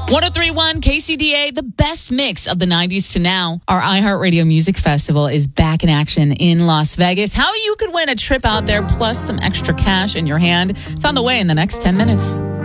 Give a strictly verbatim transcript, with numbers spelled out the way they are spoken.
one oh three point one K C D A, the best mix of the nineties to now. Our iHeartRadio Music Festival is back in action in Las Vegas. How you could win a trip out there plus some extra cash in your hand. It's on the way in the next ten minutes.